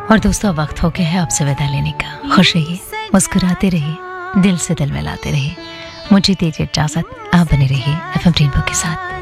और दोस्तों वक्त हो गया है आपसे विदा लेने का। खुश रहिए, मुस्कुराते रहिए, दिल से दिल मिलाते रहिए। मुझे दीजिए इजाजत, आप बने रहिए एफएम रेनबो के साथ।